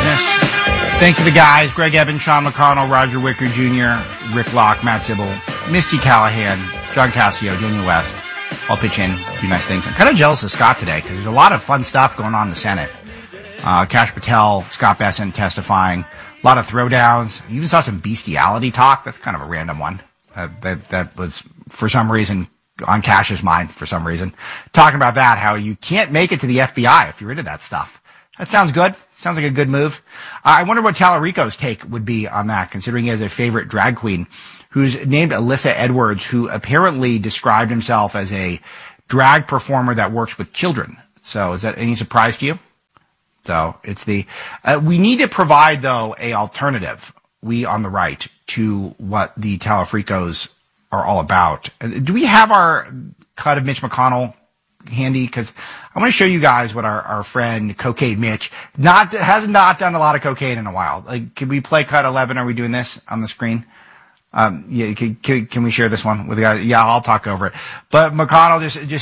business. Thanks to the guys, Greg Evans, Sean McConnell, Roger Wicker Jr., Rick Locke, Matt Zibble, Misty Callahan, John Cassio, Daniel West. All pitch in, do nice things. I'm kind of jealous of Scott today because there's a lot of fun stuff going on in the Senate. Kash Patel, Scott Bessent testifying, a lot of throwdowns. You even saw some bestiality talk. That's kind of a random one. That was, for some reason, on Kash's mind, for some reason. Talking about that, how you can't make it to the FBI if you're into that stuff. That sounds good. Sounds like a good move. I wonder what Tallarico's take would be on that, considering he has a favorite drag queen who's named Alyssa Edwards, who apparently described himself as a drag performer that works with children. So is that any surprise to you? So it's we need to provide, though, a alternative, we on the right, to what the Tallarico's are all about. Do we have our cut of Mitch McConnell handy? Because I want to show you guys what our friend Cocaine Mitch has not done a lot of cocaine in a while. Like, can we play cut 11? Are we doing this on the screen? Yeah, can we share this one with the guys? Yeah, I'll talk over it. But McConnell just